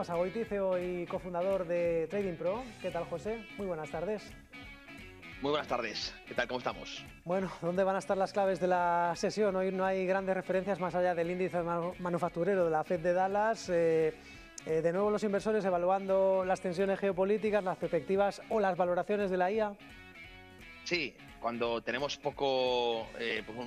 Basagoiti, CEO y cofundador de Trading Pro. ¿Qué tal, José? Muy buenas tardes. Muy buenas tardes. ¿Qué tal? ¿Cómo estamos? Bueno, ¿dónde van a estar las claves de la sesión? Hoy no hay grandes referencias más allá del índice manufacturero de la Fed de Dallas. De nuevo los inversores evaluando las tensiones geopolíticas, las perspectivas o las valoraciones de la IA. Sí, cuando tenemos poco,